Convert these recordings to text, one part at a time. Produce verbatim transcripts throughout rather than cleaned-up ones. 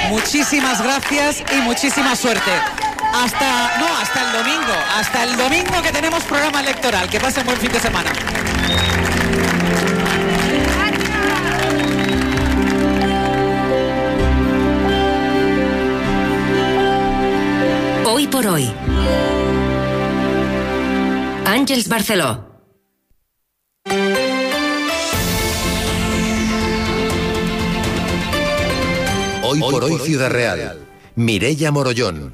muchísimas gracias y muchísima suerte. Hasta, no, hasta el domingo, hasta el domingo que tenemos programa electoral. Que pasen buen fin de semana. Hoy por hoy. Àngels Barceló. Hoy por hoy Ciudad Real. Mireia Morollón.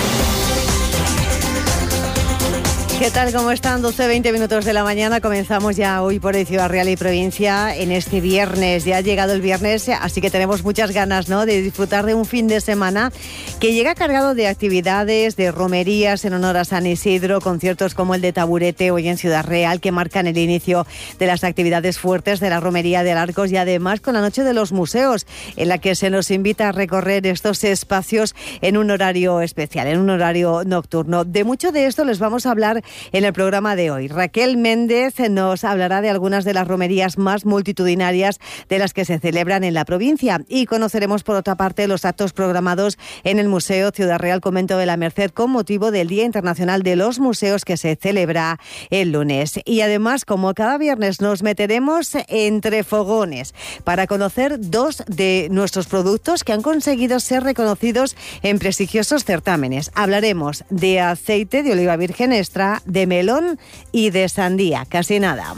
¿Qué tal? ¿Cómo están? doce veinte minutos de la mañana. Comenzamos ya hoy por hoy Ciudad Real y Provincia en este viernes. Ya ha llegado el viernes, así que tenemos muchas ganas, ¿no?, de disfrutar de un fin de semana que llega cargado de actividades, de romerías en honor a San Isidro, conciertos como el de Taburete hoy en Ciudad Real que marcan el inicio de las actividades fuertes de la romería de Alarcos, y además con la Noche de los Museos, en la que se nos invita a recorrer estos espacios en un horario especial, en un horario nocturno. De mucho de esto les vamos a hablar en el programa de hoy. Raquel Méndez nos hablará de algunas de las romerías más multitudinarias de las que se celebran en la provincia, y conoceremos por otra parte los actos programados en el Museo Ciudad Real Convento de la Merced con motivo del Día Internacional de los Museos que se celebra el lunes. Y además, como cada viernes, nos meteremos entre fogones para conocer dos de nuestros productos que han conseguido ser reconocidos en prestigiosos certámenes. Hablaremos de aceite de oliva virgen extra, de melón y de sandía. Casi nada.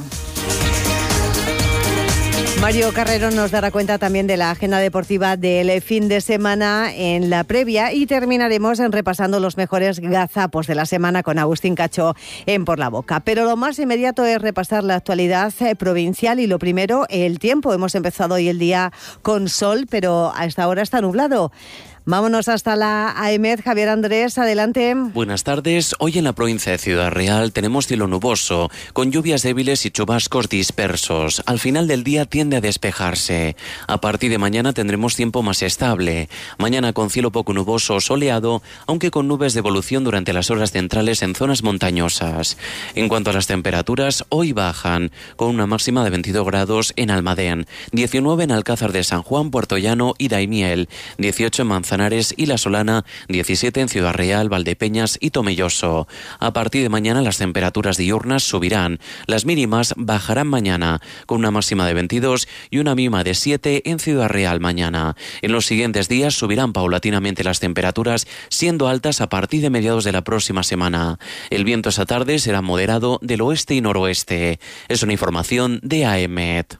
Mario Carrero nos dará cuenta también de la agenda deportiva del fin de semana en la previa, y terminaremos en repasando los mejores gazapos de la semana con Agustín Cacho en Por la Boca. Pero lo más inmediato es repasar la actualidad provincial, y lo primero, el tiempo. Hemos empezado hoy el día con sol, pero a esta hora está nublado. Vámonos hasta la A E M E D. Javier Andrés, adelante. Buenas tardes. Hoy en la provincia de Ciudad Real tenemos cielo nuboso, con lluvias débiles y chubascos dispersos. Al final del día tiende a despejarse. A partir de mañana tendremos tiempo más estable. Mañana con cielo poco nuboso o soleado, aunque con nubes de evolución durante las horas centrales en zonas montañosas. En cuanto a las temperaturas, hoy bajan, con una máxima de veintidós grados en Almadén, diecinueve en Alcázar de San Juan, Puerto Llano y Daimiel, dieciocho en Manzanares y La Solana, diecisiete en Ciudad Real, Valdepeñas y Tomelloso. A partir de mañana las temperaturas diurnas subirán. Las mínimas bajarán mañana, con una máxima de veintidós y una mínima de siete en Ciudad Real mañana. En los siguientes días subirán paulatinamente las temperaturas, siendo altas a partir de mediados de la próxima semana. El viento esa tarde será moderado del oeste y noroeste. Es una información de A E M E D.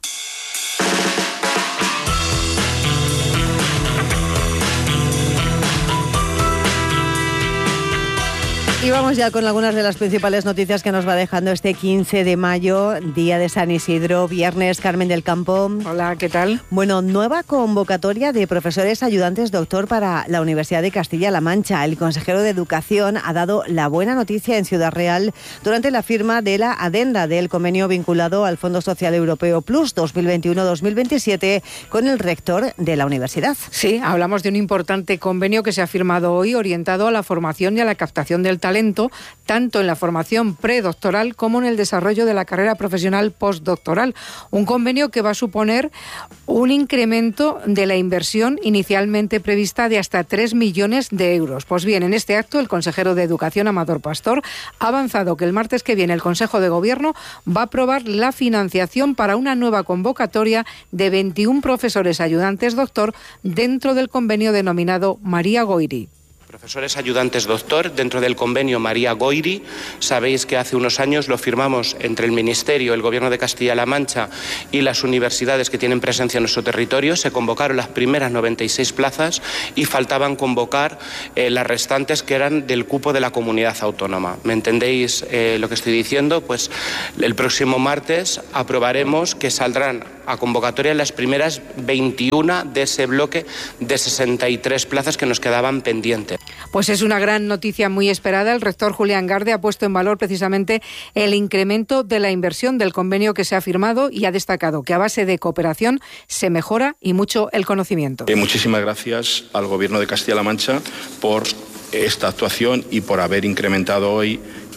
Y vamos ya con algunas de las principales noticias que nos va dejando este quince de mayo, día de San Isidro, viernes. Carmen del Campo. Hola, ¿qué tal? Bueno, nueva convocatoria de profesores ayudantes doctor para la Universidad de Castilla-La Mancha. El consejero de Educación ha dado la buena noticia en Ciudad Real durante la firma de la adenda del convenio vinculado al Fondo Social Europeo Plus dos mil veintiuno dos mil veintisiete con el rector de la universidad. Sí, hablamos de un importante convenio que se ha firmado hoy, orientado a la formación y a la captación del talento, tanto en la formación predoctoral como en el desarrollo de la carrera profesional postdoctoral. Un convenio que va a suponer un incremento de la inversión inicialmente prevista de hasta tres millones de euros. Pues bien, en este acto el consejero de Educación, Amador Pastor, ha avanzado que el martes que viene el Consejo de Gobierno va a aprobar la financiación para una nueva convocatoria de veintiún profesores ayudantes doctor dentro del convenio denominado María Goiri. Profesores ayudantes doctor dentro del convenio María Goiri. Sabéis que hace unos años lo firmamos entre el Ministerio, el Gobierno de Castilla-La Mancha y las universidades que tienen presencia en nuestro territorio. Se convocaron las primeras noventa y seis plazas y faltaban convocar eh, las restantes, que eran del cupo de la comunidad autónoma. ¿Me entendéis eh, lo que estoy diciendo? Pues el próximo martes aprobaremos que saldrán a convocatoria las primeras veintiuna de ese bloque de sesenta y tres plazas que nos quedaban pendientes. Pues es una gran noticia muy esperada. El rector Julián Garde ha puesto en valor precisamente el incremento de la inversión del convenio que se ha firmado y ha destacado que a base de cooperación se mejora y mucho el conocimiento. Eh, muchísimas gracias al Gobierno de Castilla-La Mancha por esta actuación y por haber incrementado hoy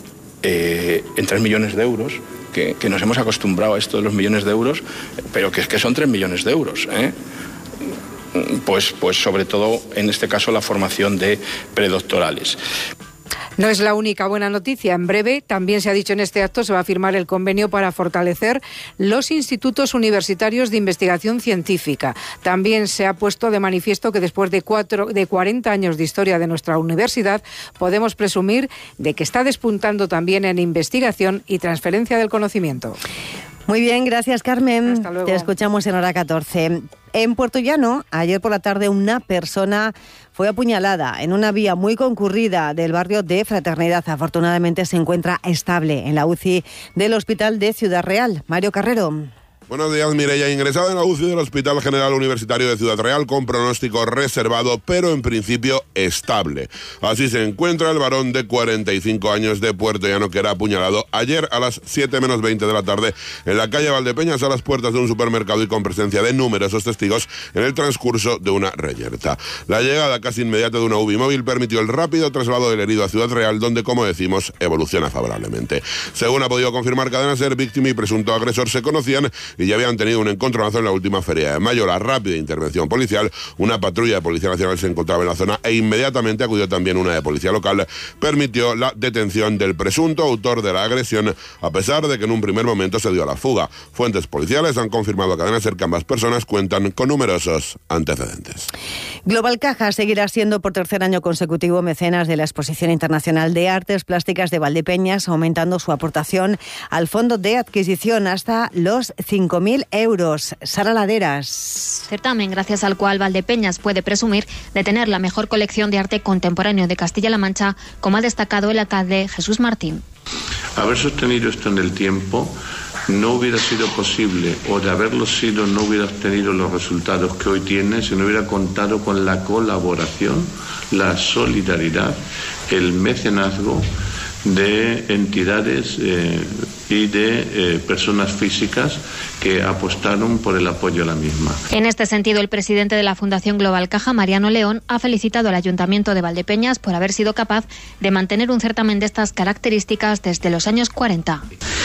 eh, en tres millones de euros. Que, que nos hemos acostumbrado a esto de los millones de euros, pero que es que son tres millones de euros, ¿eh? pues, pues sobre todo en este caso la formación de predoctorales. No es la única buena noticia. En breve, también se ha dicho en este acto, se va a firmar el convenio para fortalecer los institutos universitarios de investigación científica. También se ha puesto de manifiesto que después de, cuatro, de cuarenta años de historia de nuestra universidad, podemos presumir de que está despuntando también en investigación y transferencia del conocimiento. Muy bien, gracias Carmen. Hasta luego. Te escuchamos en hora catorce. En Puerto Llano, ayer por la tarde, una persona fue apuñalada en una vía muy concurrida del barrio de Fraternidad. Afortunadamente se encuentra estable en la U C I del Hospital de Ciudad Real. Mario Carrero. Buenos días, Mireia. Ingresado en la U C I del Hospital General Universitario de Ciudad Real con pronóstico reservado, pero en principio estable. Así se encuentra el varón de cuarenta y cinco años de Puerto Llano que era apuñalado ayer a las siete menos veinte de la tarde en la calle Valdepeñas a las puertas de un supermercado y con presencia de numerosos testigos en el transcurso de una reyerta. La llegada casi inmediata de una U B I móvil permitió el rápido traslado del herido a Ciudad Real, donde, como decimos, evoluciona favorablemente. Según ha podido confirmar Cadena Ser, víctima y presunto agresor se conocían y ya habían tenido un encontronazo en la última feria de mayo. La rápida intervención policial, una patrulla de Policía Nacional se encontraba en la zona e inmediatamente acudió también una de policía local, permitió la detención del presunto autor de la agresión, a pesar de que en un primer momento se dio a la fuga. Fuentes policiales han confirmado a Cadena Ser que ambas personas cuentan con numerosos antecedentes. Global Caja seguirá siendo por tercer año consecutivo mecenas de la Exposición Internacional de Artes Plásticas de Valdepeñas, aumentando su aportación al fondo de adquisición hasta los cinco mil euros. Sara Laderas. Certamen gracias al cual Valdepeñas puede presumir de tener la mejor colección de arte contemporáneo de Castilla-La Mancha, como ha destacado el alcalde Jesús Martín. Haber sostenido esto en el tiempo no hubiera sido posible, o de haberlo sido no hubiera obtenido los resultados que hoy tiene si no hubiera contado con la colaboración, la solidaridad, el mecenazgo de entidades eh, y de eh, personas físicas que apostaron por el apoyo a la misma. En este sentido, el presidente de la Fundación Global Caja, Mariano León, ha felicitado al Ayuntamiento de Valdepeñas por haber sido capaz de mantener un certamen de estas características desde los años cuarenta.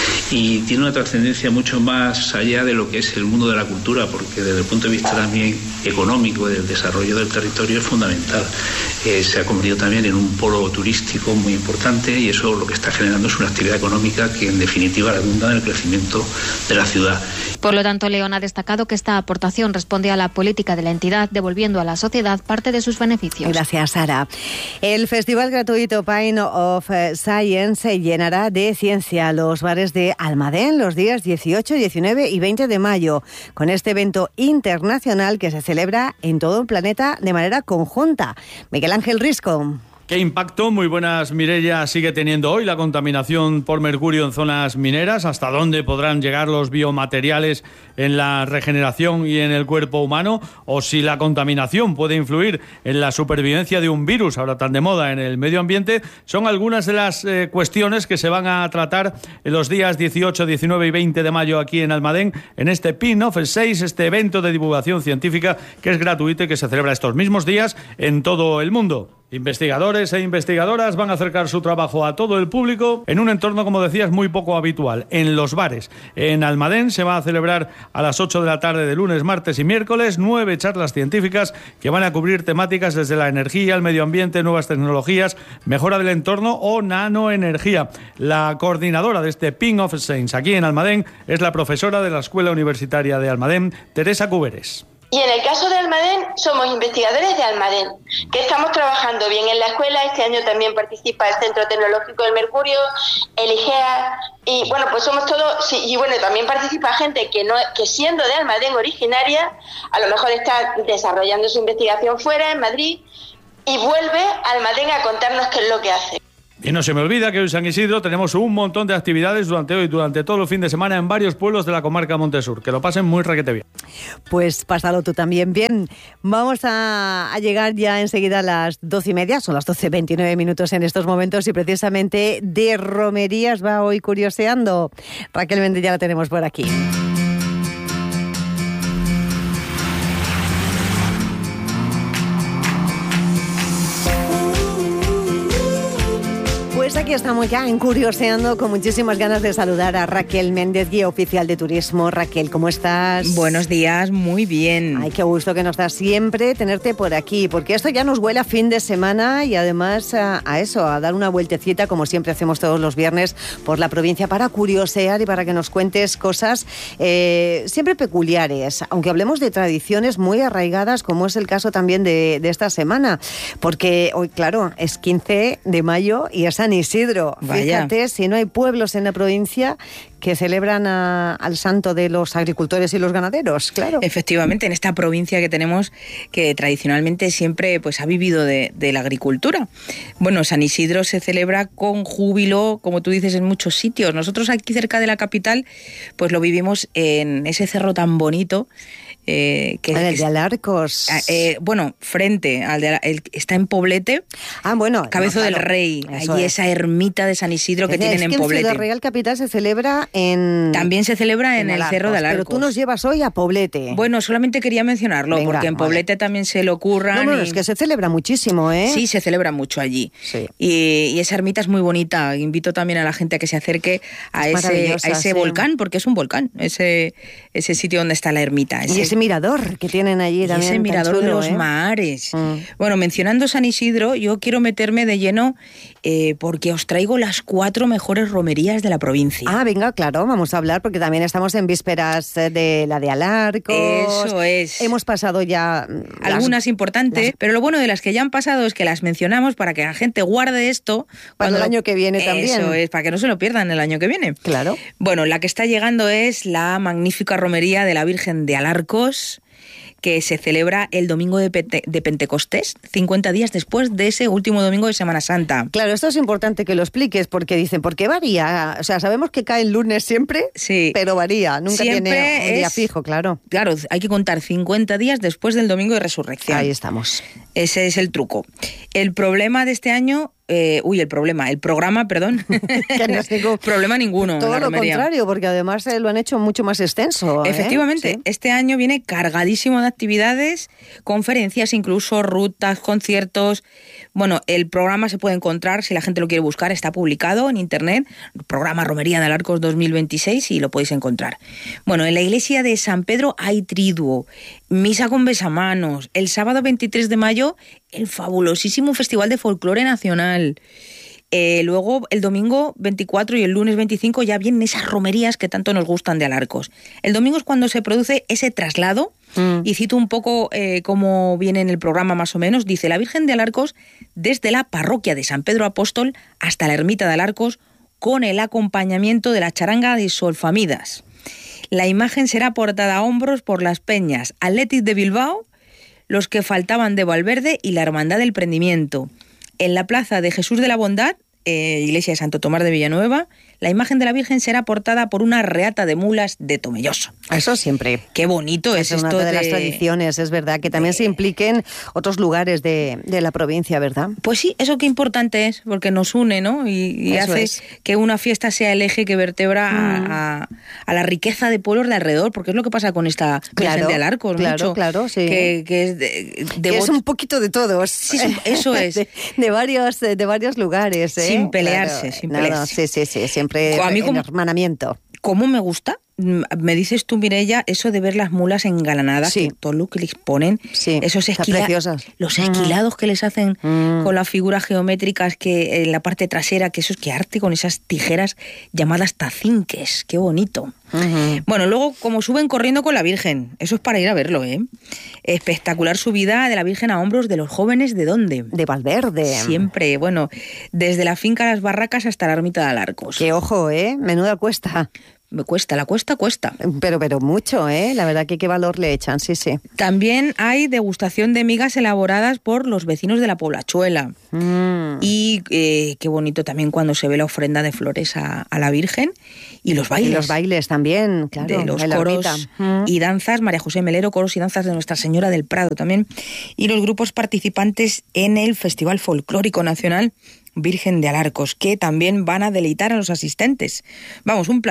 Y tiene una trascendencia mucho más allá de lo que es el mundo de la cultura, porque desde el punto de vista también económico del desarrollo del territorio es fundamental. Eh, se ha convertido también en un polo turístico muy importante y eso lo que está generando es una actividad económica que en definitiva redunda en el crecimiento de la ciudad. Por lo tanto, León ha destacado que esta aportación responde a la política de la entidad, devolviendo a la sociedad parte de sus beneficios. Gracias, Sara. El festival gratuito Pine of Science se llenará de ciencia los bares de Almadén los días dieciocho, diecinueve y veinte de mayo, con este evento internacional que se celebra en todo el planeta de manera conjunta. Miguel Ángel Risco. ¿Qué impacto, muy buenas, Mireia, sigue teniendo hoy la contaminación por mercurio en zonas mineras? ¿Hasta dónde podrán llegar los biomateriales en la regeneración y en el cuerpo humano? ¿O si la contaminación puede influir en la supervivencia de un virus, ahora tan de moda, en el medio ambiente? Son algunas de las eh, cuestiones que se van a tratar en los días dieciocho, diecinueve y veinte de mayo aquí en Almadén, en este Pine of Science, este evento de divulgación científica que es gratuito y que se celebra estos mismos días en todo el mundo. Investigadores e investigadoras van a acercar su trabajo a todo el público en un entorno, como decías, muy poco habitual, en los bares. En Almadén se va a celebrar a las ocho de la tarde de lunes, martes y miércoles nueve charlas científicas que van a cubrir temáticas desde la energía, el medio ambiente, nuevas tecnologías, mejora del entorno o nanoenergía. La coordinadora de este Pine of Science aquí en Almadén es la profesora de la Escuela Universitaria de Almadén, Teresa Cuberes. Y en el caso de Almadén, somos investigadores de Almadén, que estamos trabajando bien en la escuela. Este año también participa el Centro Tecnológico del Mercurio, el I G E A, y bueno, pues somos todos, sí, y bueno, también participa gente que no, que siendo de Almadén originaria, a lo mejor está desarrollando su investigación fuera, en Madrid, y vuelve a Almadén a contarnos qué es lo que hace. Y no se me olvida que hoy en San Isidro tenemos un montón de actividades durante hoy, durante todo el fin de semana en varios pueblos de la comarca Montesur. Que lo pasen muy requete bien. Pues pásalo tú también bien. Vamos a, a llegar ya enseguida a las doce y media, son las doce veintinueve minutos en estos momentos y precisamente de romerías va hoy curioseando. Raquel Méndez ya la tenemos por aquí. Pues aquí estamos ya en Curioseando, con muchísimas ganas de saludar a Raquel Méndez, guía oficial de turismo. Raquel, ¿cómo estás? Buenos días, muy bien. Ay, qué gusto que nos da siempre tenerte por aquí, porque esto ya nos huele a fin de semana y además a, a eso, a dar una vueltecita, como siempre hacemos todos los viernes, por la provincia para curiosear y para que nos cuentes cosas eh, siempre peculiares, aunque hablemos de tradiciones muy arraigadas, como es el caso también de, de esta semana, porque hoy, claro, es quince de mayo y es San Isidro. Vaya. Fíjate, si no hay pueblos en la provincia que celebran a, al santo de los agricultores y los ganaderos, claro. Efectivamente, en esta provincia que tenemos, que tradicionalmente siempre pues ha vivido de, de la agricultura. Bueno, San Isidro se celebra con júbilo, como tú dices, en muchos sitios. Nosotros aquí cerca de la capital, pues lo vivimos en ese cerro tan bonito, Eh, que, el de Alarcos. Eh, bueno, frente al de el, está en Poblete. Ah, bueno. Cabezo no, del claro, Rey. Allí es. esa ermita de San Isidro que es, tienen es en que Poblete. En Ciudad Real Capital se celebra en... También se celebra en, en el Alarcos, Cerro de Alarcos. Pero tú nos llevas hoy a Poblete. Bueno, solamente quería mencionarlo, Venga, porque en Poblete vale. también se lo curran. No, no, y... es que se celebra muchísimo, ¿eh? Sí, se celebra mucho allí. Sí. Y, y esa ermita es muy bonita. Invito también a la gente a que se acerque a es ese, a ese sí. volcán, porque es un volcán, ese, ese sitio donde está la ermita. Ese... Y ese mirador que tienen allí. Y ese mirador chulo, de los ¿eh? mares. Mm. Bueno, mencionando San Isidro, yo quiero meterme de lleno eh, porque os traigo las cuatro mejores romerías de la provincia. Ah, venga, claro, vamos a hablar porque también estamos en vísperas de la de Alarcos. Eso es. Hemos pasado ya... Algunas las, importantes, las... pero lo bueno de las que ya han pasado es que las mencionamos para que la gente guarde esto. Para el año que viene Eso también. Eso es, para que no se lo pierdan el año que viene. Claro. Bueno, la que está llegando es la magnífica romería de la Virgen de Alarcos, que se celebra el domingo de, Pente- de Pentecostés, cincuenta días después de ese último domingo de Semana Santa. Claro, esto es importante que lo expliques, porque dicen, ¿por qué varía? O sea, sabemos que cae el lunes siempre, sí, pero varía, nunca siempre tiene un día es, fijo, claro. Claro, hay que contar cincuenta días después del domingo de Resurrección. Ahí estamos. Ese es el truco. El problema de este año... Eh, uy, el problema, el programa, perdón. Que no es ningún... problema ninguno. Todo la lo romería. contrario, porque además eh, lo han hecho mucho más extenso. ¿eh? Efectivamente, Sí. Este año viene cargadísimo de actividades, conferencias, incluso rutas, conciertos. Bueno, el programa se puede encontrar, si la gente lo quiere buscar, está publicado en internet, programa Romería de Alarcos dos mil veintiséis, y lo podéis encontrar. Bueno, en la iglesia de San Pedro hay triduo, misa con besamanos, el sábado veintitrés de mayo el fabulosísimo Festival de Folclore Nacional. Eh, luego el domingo veinticuatro y el lunes veinticinco ya vienen esas romerías que tanto nos gustan de Alarcos. El domingo es cuando se produce ese traslado, mm. y cito un poco eh, cómo viene en el programa más o menos. Dice: la Virgen de Alarcos desde la parroquia de San Pedro Apóstol hasta la ermita de Alarcos, con el acompañamiento de la charanga de Solfamidas. La imagen será portada a hombros por las peñas Athletic de Bilbao, los que faltaban de Valverde y la Hermandad del Prendimiento. En la plaza de Jesús de la Bondad, eh, iglesia de Santo Tomás de Villanueva, la imagen de la Virgen será portada por una reata de mulas de Tomelloso. Eso siempre. Qué bonito es, es esto una de, de las tradiciones, es verdad, que también de... se impliquen otros lugares de, de la provincia, ¿verdad? Pues sí, eso qué importante es, porque nos une, ¿no? Y, y hace es. que una fiesta sea el eje que vertebra mm. a, a la riqueza de pueblos de alrededor, porque es lo que pasa con esta claro, Virgen de Alarcos, claro, mucho, claro, sí. Que, que es de, de que es un poquito de todos. Sí, eso es. de, de, varios, de varios lugares, ¿eh? Sin pelearse, claro, sin nada, pelearse. Sí, sí, sí, siempre a mí como, hermanamiento. ¿Cómo me gusta? Me dices tú, Mireia, eso de ver las mulas engalanadas, sí. que todo lo que les ponen, sí, esos esquila los esquilados mm. que les hacen mm. con las figuras geométricas que en la parte trasera, que eso es que arte con esas tijeras llamadas tacinques, qué bonito. Uh-huh. Bueno, luego como suben corriendo con la Virgen, eso es para ir a verlo, ¿eh? Espectacular subida de la Virgen a hombros de los jóvenes, ¿de dónde? De Valverde. Siempre, bueno, desde la finca Las Barracas hasta la ermita de Alarcos. Qué ojo, ¿eh? Menuda cuesta. Me cuesta, la cuesta, cuesta. Pero, pero mucho, ¿eh? La verdad que qué valor le echan, sí, sí. También hay degustación de migas elaboradas por los vecinos de la Poblachuela. Mm. Y eh, qué bonito también cuando se ve la ofrenda de flores a, a la Virgen. Y los bailes. Y los bailes también, claro. De los coros mm. y danzas, María José Melero, coros y danzas de Nuestra Señora del Prado también. Y los grupos participantes en el Festival Folclórico Nacional Virgen de Alarcos, que también van a deleitar a los asistentes. Vamos, un planazo.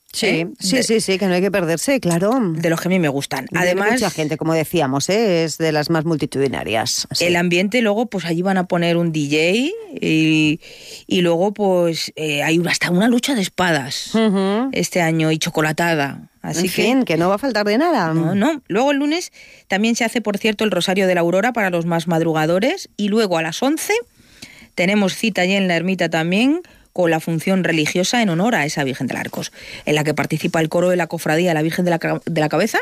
Sí, ¿eh? sí, de, sí, sí, que no hay que perderse, claro. De los que a mí me gustan. Además, mucha gente, como decíamos, ¿eh? Es de las más multitudinarias. Sí. El ambiente, luego, pues allí van a poner un D J y, y luego, pues, eh, hay hasta una lucha de espadas uh-huh. este año y chocolatada. Así en fin, que, que no va a faltar de nada. No, no. Luego el lunes también se hace, por cierto, el Rosario de la Aurora para los más madrugadores y luego a las once tenemos cita allí en la ermita también con la función religiosa en honor a esa Virgen de Arcos, en la que participa el coro de la Cofradía de la Virgen de la, de la Cabeza.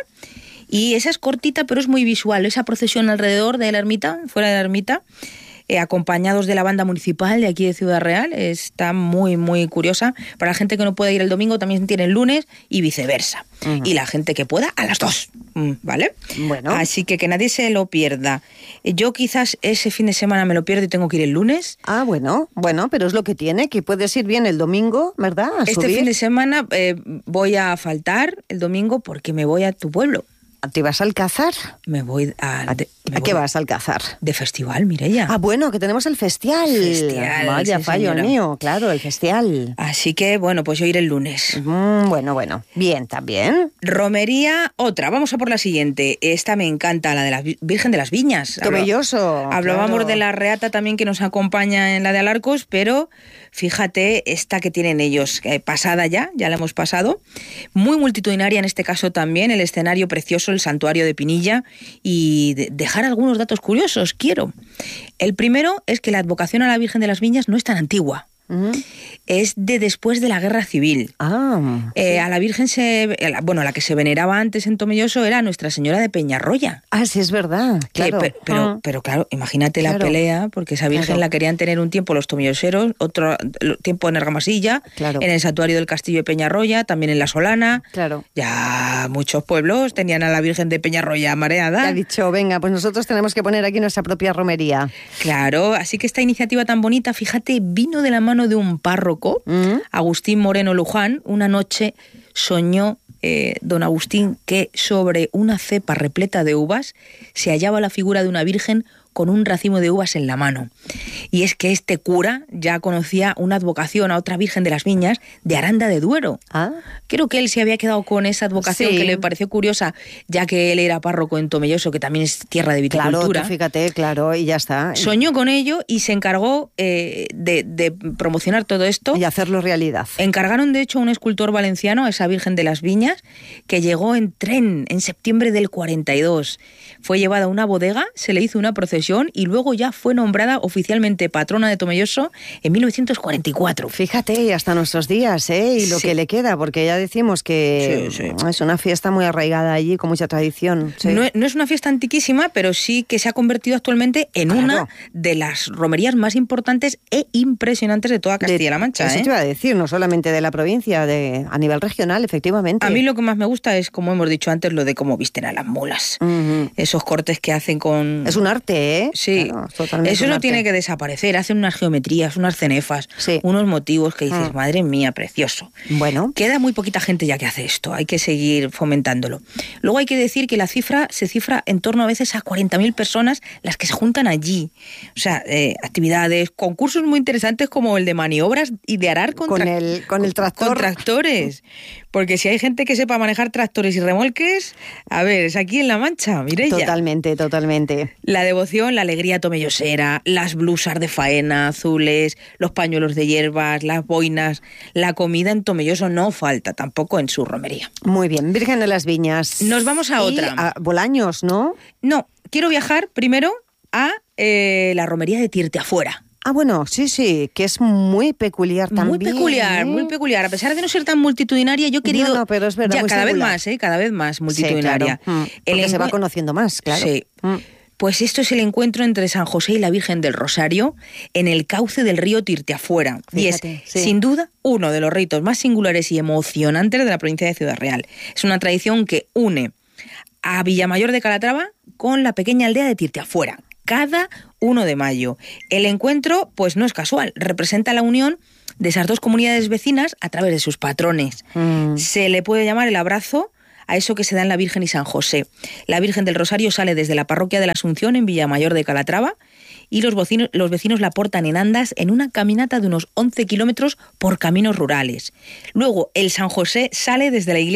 Y esa es cortita, pero es muy visual. Esa procesión alrededor de la ermita, fuera de la ermita, eh, acompañados de la banda municipal de aquí de Ciudad Real, está muy, muy curiosa. Para la gente que no puede ir el domingo, también tiene el lunes y viceversa. Uh-huh. Y la gente que pueda, a las dos, ¿vale? Bueno. Así que que nadie se lo pierda. Yo quizás ese fin de semana me lo pierdo y tengo que ir el lunes. Ah, bueno, bueno, pero es lo que tiene, que puedes ir bien el domingo, ¿verdad? A este subir. fin de semana eh, voy a faltar el domingo porque me voy a tu pueblo. ¿Te vas a Alcázar? Me voy a... De, me ¿A qué voy vas a Alcázar? De festival, Mireia. Ah, bueno, que tenemos el festival. Festival, Vaya sí, fallo señora. mío, claro, el festival. Así que, bueno, pues yo iré el lunes. Mm, bueno, bueno. Bien, también. Romería, otra. Vamos a por la siguiente. Esta me encanta, la de la Virgen de las Viñas. Tomelloso. Hablábamos claro. de la Reata también que nos acompaña en la de Alarcos, pero fíjate esta que tienen ellos, eh, pasada ya, ya la hemos pasado. Muy multitudinaria en este caso también, el escenario precioso, el santuario de Pinilla, y de dejar algunos datos curiosos, quiero. El primero es que la advocación a la Virgen de las Viñas no es tan antigua. Uh-huh. Es de después de la Guerra Civil. Ah, eh, sí. A la Virgen, se, bueno, la que se veneraba antes en Tomelloso era Nuestra Señora de Peñarroya. Ah, sí, es verdad, claro. Que, pero, pero, uh-huh. pero claro, imagínate claro. la pelea, porque esa Virgen claro. la querían tener un tiempo los tomelloseros, otro tiempo en Argamasilla, claro. en el santuario del Castillo de Peñarroya, también en La Solana. Claro. Ya muchos pueblos tenían a la Virgen de Peñarroya mareada. Ya ha dicho, venga, pues nosotros tenemos que poner aquí nuestra propia romería. Claro, así que esta iniciativa tan bonita, fíjate, vino de la mano de un párroco, ¿Mm? Agustín Moreno Luján. Una noche soñó eh, don Agustín que sobre una cepa repleta de uvas se hallaba la figura de una virgen con un racimo de uvas en la mano. Y es que este cura ya conocía una advocación a otra Virgen de las Viñas de Aranda de Duero. ¿Ah? Creo que él se había quedado con esa advocación sí. que le pareció curiosa, ya que él era párroco en Tomelloso, que también es tierra de viticultura. Claro, tú fíjate, claro, y ya está. Soñó con ello y se encargó eh, de, de promocionar todo esto. Y hacerlo realidad. Encargaron, de hecho, a un escultor valenciano, a esa Virgen de las Viñas, que llegó en tren en septiembre del cuarenta y dos. Fue llevada a una bodega, se le hizo una procesión y luego ya fue nombrada oficialmente patrona de Tomelloso en mil novecientos cuarenta y cuatro. Fíjate, hasta nuestros días, ¿eh? Y lo sí. que le queda, porque ya decimos que sí, sí. es una fiesta muy arraigada allí, con mucha tradición. Sí. No, no es una fiesta antiquísima, pero sí que se ha convertido actualmente en claro. una de las romerías más importantes e impresionantes de toda Castilla-La Mancha. Eso ¿eh? te iba a decir, no solamente de la provincia, de a nivel regional, efectivamente. A mí lo que más me gusta es, como hemos dicho antes, lo de cómo visten a las mulas. Uh-huh. Esos cortes que hacen con... Es un arte, ¿eh? Sí, claro, eso no tiene que desaparecer. Hacen unas geometrías, unas cenefas, sí. unos motivos que dices, mm. madre mía, precioso. Bueno. Queda muy poquita gente ya que hace esto, hay que seguir fomentándolo. Luego hay que decir que la cifra se cifra en torno a veces a cuarenta mil personas las que se juntan allí. O sea, eh, actividades, concursos muy interesantes como el de maniobras y de arar con, con, tra- el, con el tractor. Con tractores. Porque si hay gente que sepa manejar tractores y remolques, a ver, es aquí en La Mancha, Mireia. Totalmente, totalmente. La devoción, la alegría tomellosera, las blusas de faena azules, los pañuelos de hierbas, las boinas, la comida en Tomelloso no falta tampoco en su romería. Muy bien, Virgen de las Viñas. Nos vamos a y otra. A Bolaños, ¿no? No, quiero viajar primero a eh, la romería de Tirteafuera. Ah, bueno, sí, sí, que es muy peculiar también. Muy peculiar, ¿eh? muy peculiar. A pesar de no ser tan multitudinaria, yo he querido... No, no, pero es verdad, ya, muy cada singular. vez más, ¿eh? Cada vez más multitudinaria. Sí, claro. mm, porque encu- se va conociendo más, claro. Sí. Mm. Pues esto es el encuentro entre San José y la Virgen del Rosario en el cauce del río Tirteafuera. Fíjate, y es, sí. sin duda, uno de los ritos más singulares y emocionantes de la provincia de Ciudad Real. Es una tradición que une a Villamayor de Calatrava con la pequeña aldea de Tirteafuera, cada uno de mayo. El encuentro, pues no es casual, representa la unión de esas dos comunidades vecinas a través de sus patrones. Mm. Se le puede llamar el abrazo a eso que se da en la Virgen y San José. La Virgen del Rosario sale desde la parroquia de la Asunción en Villamayor de Calatrava y los vecinos, los vecinos la portan en andas en una caminata de unos once kilómetros por caminos rurales. Luego el San José sale desde la iglesia